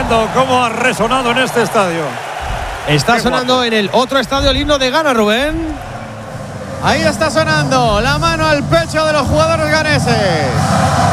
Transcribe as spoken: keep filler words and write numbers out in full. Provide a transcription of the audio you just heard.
viendo cómo ha resonado en este estadio. Está Qué sonando guapo. en el otro estadio el himno de Ghana, Rubén. Ahí está sonando la mano al pecho de los jugadores ganeses.